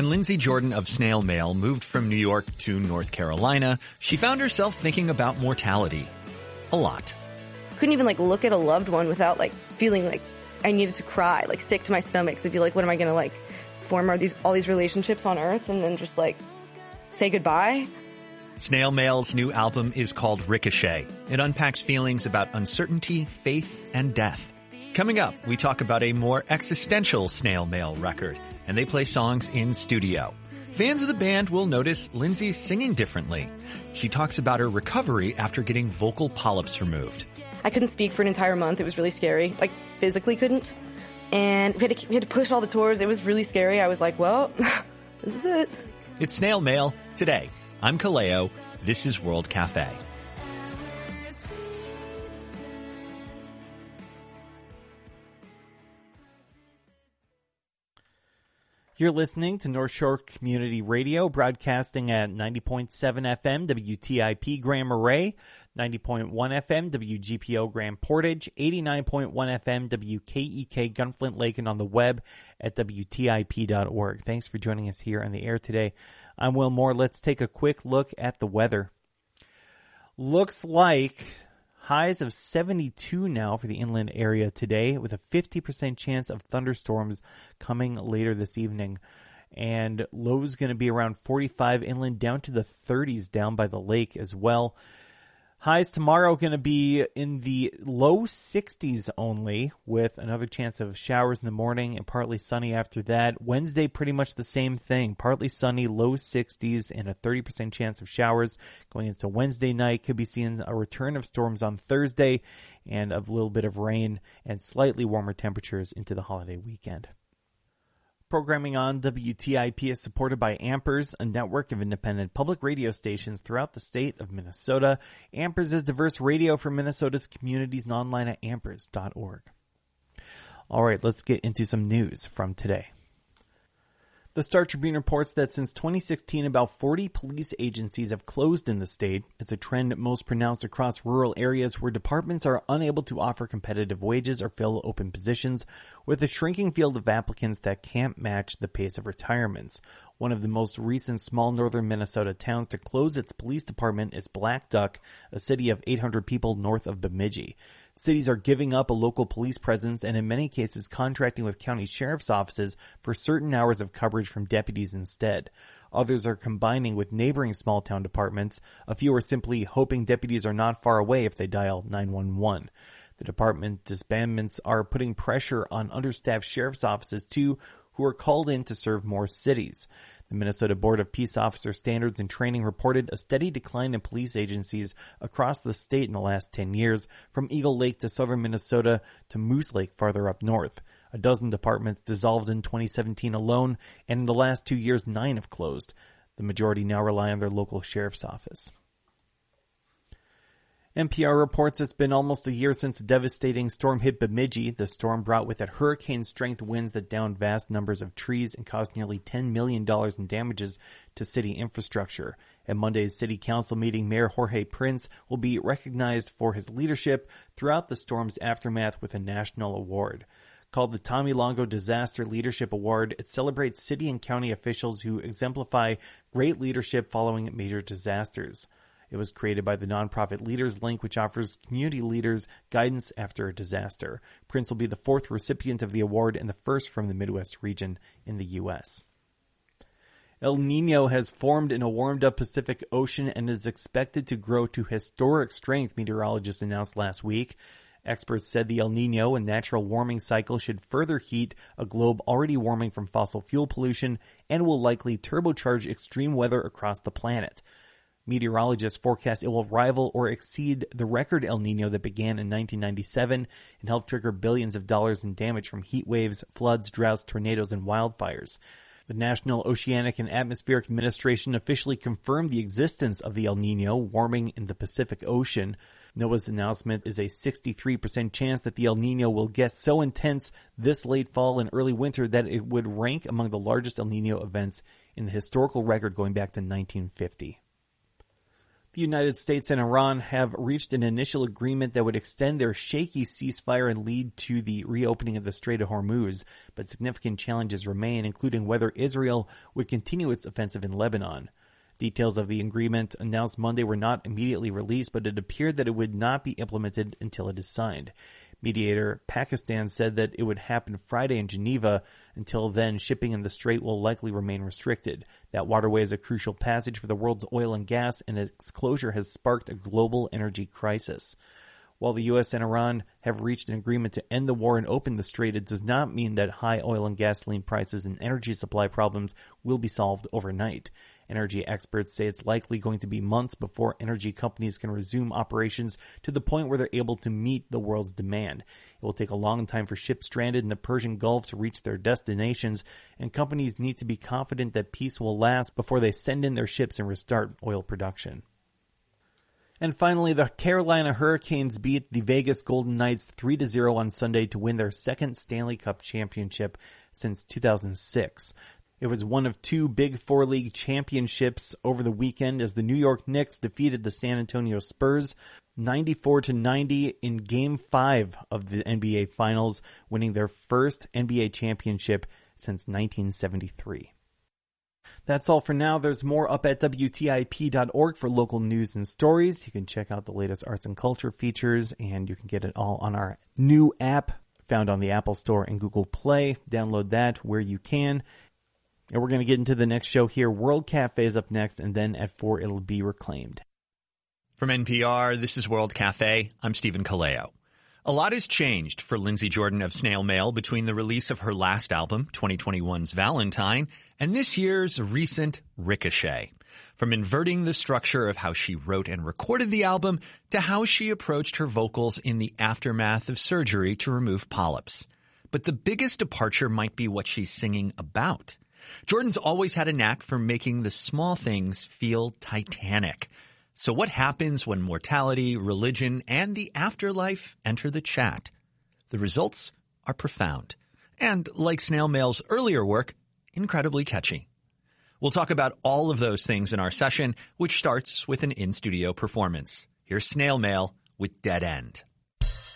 When Lindsay Jordan of Snail Mail moved from New York to North Carolina, she found herself thinking about mortality. A lot. Couldn't even look at a loved one without feeling like I needed to cry, sick to my stomach. So be what am I going to form all these relationships on Earth and then just say goodbye? Snail Mail's new album is called Ricochet. It unpacks feelings about uncertainty, faith, and death. Coming up, we talk about a more existential Snail Mail record, and they play songs in studio. Fans of the band will notice Lindsay singing differently. She talks about her recovery after getting vocal polyps removed. I couldn't speak for an entire month. It was really scary. Physically couldn't. And we had to push all the tours. It was really scary. I was well, this is it. It's Snail Mail today. I'm Kaleo. This is World Cafe. You're listening to North Shore Community Radio, broadcasting at 90.7 FM WTIP Grand Marais, 90.1 FM WGPO Grand Portage, 89.1 FM WKEK Gunflint Lake, and on the web at WTIP.org. Thanks for joining us here on the air today. I'm Will Moore. Let's take a quick look at the weather. Looks like highs of 72 now for the inland area today, with a 50% chance of thunderstorms coming later this evening. And lows going to be around 45 inland, down to the 30s down by the lake as well. Highs tomorrow going to be in the low 60s only, with another chance of showers in the morning and partly sunny after that. Wednesday, pretty much the same thing. Partly sunny, low 60s, and a 30% chance of showers. Going into Wednesday night, could be seeing a return of storms on Thursday and a little bit of rain and slightly warmer temperatures into the holiday weekend. Programming on WTIP is supported by Ampers, a network of independent public radio stations throughout the state of Minnesota. Ampers is diverse radio for Minnesota's communities and online at ampers.org. All right, let's get into some news from today. The Star Tribune reports that since 2016, about 40 police agencies have closed in the state. It's a trend most pronounced across rural areas where departments are unable to offer competitive wages or fill open positions, with a shrinking field of applicants that can't match the pace of retirements. One of the most recent small northern Minnesota towns to close its police department is Black Duck, a city of 800 people north of Bemidji. Cities are giving up a local police presence and in many cases contracting with county sheriff's offices for certain hours of coverage from deputies instead. Others are combining with neighboring small town departments. A few are simply hoping deputies are not far away if they dial 911. The department disbandments are putting pressure on understaffed sheriff's offices too, who are called in to serve more cities. The Minnesota Board of Peace Officer Standards and Training reported a steady decline in police agencies across the state in the last 10 years, from Eagle Lake to southern Minnesota to Moose Lake farther up north. A dozen departments dissolved in 2017 alone, and in the last 2 years, 9 have closed. The majority now rely on their local sheriff's office. NPR reports it's been almost a year since a devastating storm hit Bemidji. The storm brought with it hurricane-strength winds that downed vast numbers of trees and caused nearly $10 million in damages to city infrastructure. At Monday's city council meeting, Mayor Jorge Prince will be recognized for his leadership throughout the storm's aftermath with a national award. Called the Tommy Longo Disaster Leadership Award, it celebrates city and county officials who exemplify great leadership following major disasters. It was created by the nonprofit Leaders Link, which offers community leaders guidance after a disaster. Prince will be the 4th recipient of the award and the first from the Midwest region in the U.S. El Niño has formed in a warmed-up Pacific Ocean and is expected to grow to historic strength, meteorologists announced last week. Experts said the El Niño, a natural warming cycle, should further heat a globe already warming from fossil fuel pollution and will likely turbocharge extreme weather across the planet. Meteorologists forecast it will rival or exceed the record El Niño that began in 1997 and helped trigger billions of dollars in damage from heat waves, floods, droughts, tornadoes, and wildfires. The National Oceanic and Atmospheric Administration officially confirmed the existence of the El Niño warming in the Pacific Ocean. NOAA's announcement is a 63% chance that the El Niño will get so intense this late fall and early winter that it would rank among the largest El Niño events in the historical record going back to 1950. The United States and Iran have reached an initial agreement that would extend their shaky ceasefire and lead to the reopening of the Strait of Hormuz, but significant challenges remain, including whether Israel would continue its offensive in Lebanon. Details of the agreement announced Monday were not immediately released, but it appeared that it would not be implemented until it is signed. Mediator Pakistan said that it would happen Friday in Geneva. Until then, shipping in the strait will likely remain restricted. That waterway is a crucial passage for the world's oil and gas, and its closure has sparked a global energy crisis. While the U.S. and Iran have reached an agreement to end the war and open the strait, it does not mean that high oil and gasoline prices and energy supply problems will be solved overnight. Energy experts say it's likely going to be months before energy companies can resume operations to the point where they're able to meet the world's demand. It will take a long time for ships stranded in the Persian Gulf to reach their destinations, and companies need to be confident that peace will last before they send in their ships and restart oil production. And finally, the Carolina Hurricanes beat the Vegas Golden Knights 3-0 on Sunday to win their second Stanley Cup championship since 2006. It was one of two Big Four League championships over the weekend as the New York Knicks defeated the San Antonio Spurs 94-90 in Game 5 of the NBA Finals, winning their first NBA championship since 1973. That's all for now. There's more up at WTIP.org for local news and stories. You can check out the latest arts and culture features, and you can get it all on our new app found on the Apple Store and Google Play. Download that where you can. And we're going to get into the next show here. World Cafe is up next, and then at 4 it'll be Reclaimed. From NPR, this is World Cafe. I'm Stephen Kaleo. A lot has changed for Lindsey Jordan of Snail Mail between the release of her last album, 2021's Valentine, and this year's recent Ricochet. From inverting the structure of how she wrote and recorded the album to how she approached her vocals in the aftermath of surgery to remove polyps. But the biggest departure might be what she's singing about. Jordan's always had a knack for making the small things feel titanic. So what happens when mortality, religion, and the afterlife enter the chat? The results are profound. And, like Snail Mail's earlier work, incredibly catchy. We'll talk about all of those things in our session, which starts with an in-studio performance. Here's Snail Mail with Dead End.